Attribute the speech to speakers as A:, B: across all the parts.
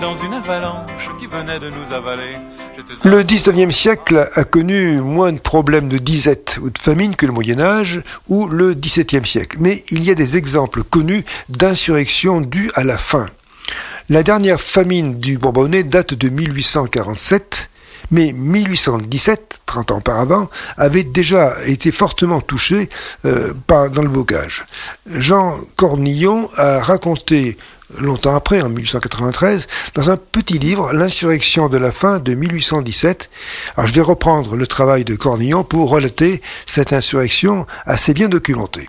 A: Dans une avalanche qui venait de nous avaler.
B: Le XIXe siècle a connu moins de problèmes de disette ou de famine que le Moyen-Âge ou le XVIIe siècle. Mais il y a des exemples connus d'insurrections dues à la faim. La dernière famine du Bourbonnais date de 1847, mais 1817, 30 ans auparavant, avait déjà été fortement touché dans le bocage. Jean Cornillon a raconté longtemps après, en 1893, dans un petit livre, L'insurrection de la faim de 1817. Alors je vais reprendre le travail de Cornillon pour relater cette insurrection assez bien documentée.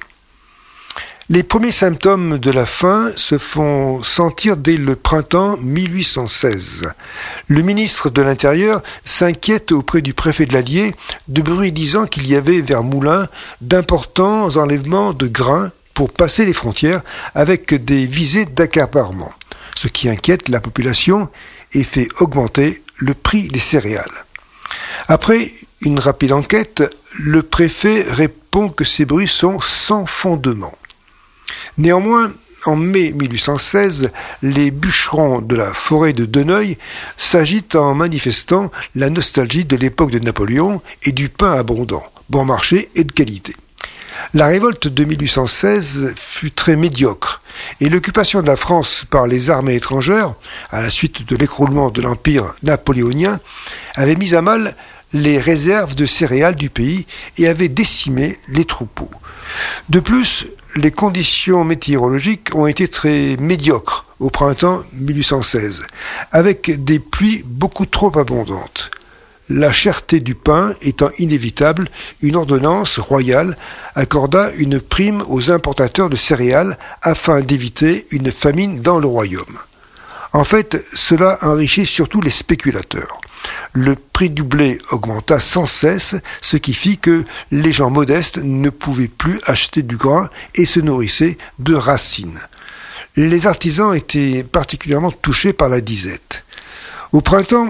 B: Les premiers symptômes de la faim se font sentir dès le printemps 1816. Le ministre de l'Intérieur s'inquiète auprès du préfet de l'Allier de bruits disant qu'il y avait vers Moulins d'importants enlèvements de grains pour passer les frontières avec des visées d'accaparement, ce qui inquiète la population et fait augmenter le prix des céréales. Après une rapide enquête, le préfet répond que ces bruits sont sans fondement. Néanmoins, en mai 1816, les bûcherons de la forêt de Deneuil s'agitent en manifestant la nostalgie de l'époque de Napoléon et du pain abondant, bon marché et de qualité. La révolte de 1816 fut très médiocre et l'occupation de la France par les armées étrangères, à la suite de l'écroulement de l'Empire napoléonien, avait mis à mal les réserves de céréales du pays et avait décimé les troupeaux. De plus, les conditions météorologiques ont été très médiocres au printemps 1816, avec des pluies beaucoup trop abondantes. La cherté du pain étant inévitable, une ordonnance royale accorda une prime aux importateurs de céréales afin d'éviter une famine dans le royaume. En fait, cela enrichit surtout les spéculateurs. Le prix du blé augmenta sans cesse, ce qui fit que les gens modestes ne pouvaient plus acheter du grain et se nourrissaient de racines. Les artisans étaient particulièrement touchés par la disette. Au printemps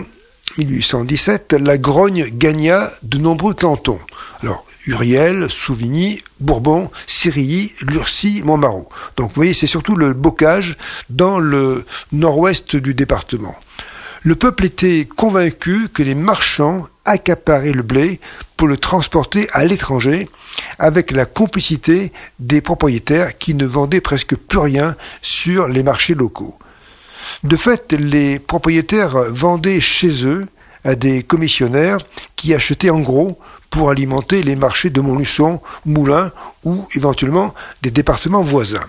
B: 1817, la grogne gagna de nombreux cantons. Alors, Uriel, Souvigny, Bourbon, Cirilly, Lurcy, Montmarault. Donc, vous voyez, c'est surtout le bocage dans le nord-ouest du département. Le peuple était convaincu que les marchands accaparaient le blé pour le transporter à l'étranger, avec la complicité des propriétaires qui ne vendaient presque plus rien sur les marchés locaux. De fait, les propriétaires vendaient chez eux à des commissionnaires qui achetaient en gros pour alimenter les marchés de Montluçon, Moulins ou éventuellement des départements voisins.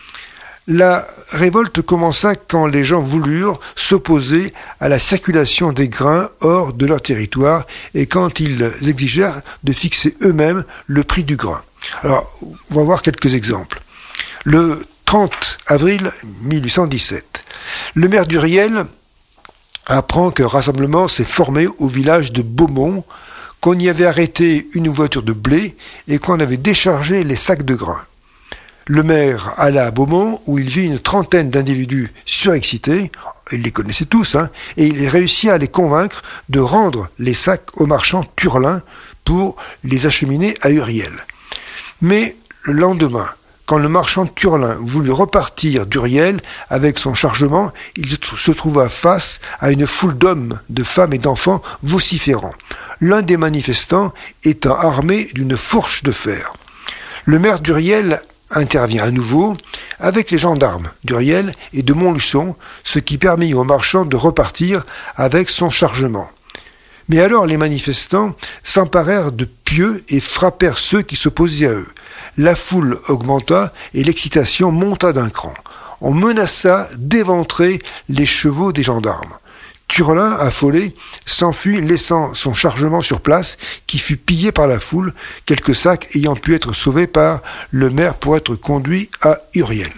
B: La révolte commença quand les gens voulurent s'opposer à la circulation des grains hors de leur territoire et quand ils exigèrent de fixer eux-mêmes le prix du grain. Alors, on va voir quelques exemples. Le 30 avril 1817, le maire d'Uriel apprend qu'un rassemblement s'est formé au village de Beaumont, qu'on y avait arrêté une voiture de blé et qu'on avait déchargé les sacs de grains. Le maire alla à Beaumont où il vit une trentaine d'individus surexcités, il les connaissait tous, et il réussit à les convaincre de rendre les sacs aux marchands turlins pour les acheminer à Uriel. Mais le lendemain, quand le marchand Turlin voulut repartir d'Uriel avec son chargement, il se trouva face à une foule d'hommes, de femmes et d'enfants vociférants, l'un des manifestants étant armé d'une fourche de fer. Le maire d'Uriel intervient à nouveau avec les gendarmes d'Uriel et de Montluçon, ce qui permit aux marchands de repartir avec son chargement. Mais alors les manifestants s'emparèrent de pieux et frappèrent ceux qui s'opposaient à eux. La foule augmenta et l'excitation monta d'un cran. On menaça d'éventrer les chevaux des gendarmes. Turlin, affolé, s'enfuit, laissant son chargement sur place, qui fut pillé par la foule, quelques sacs ayant pu être sauvés par le maire pour être conduits à Uriel.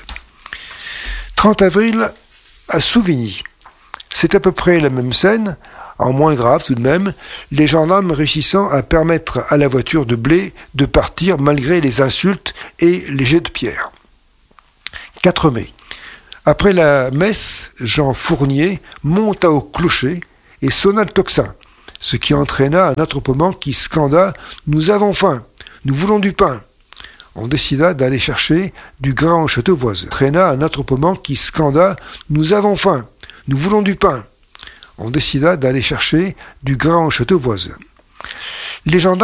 B: 30 avril, à Souvigny. C'est à peu près la même scène, en moins grave tout de même, les gendarmes réussissant à permettre à la voiture de blé de partir malgré les insultes et les jets de pierre. 4 mai. Après la messe, Jean Fournier monta au clocher et sonna le tocsin, ce qui entraîna un attroupement qui scanda « Nous avons faim, nous voulons du pain ». On décida d'aller chercher du grain au château voisin. Entraîna un attroupement qui scanda « Nous avons faim, Nous voulons du pain. On décida d'aller chercher du grain au château voisin. Les gendarmes